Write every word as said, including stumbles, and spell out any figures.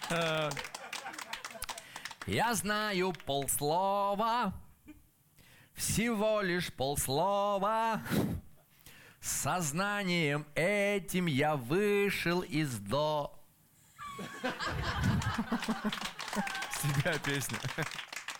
Я знаю полслова, всего лишь полслова. С сознанием этим я вышел из до... Себя песня.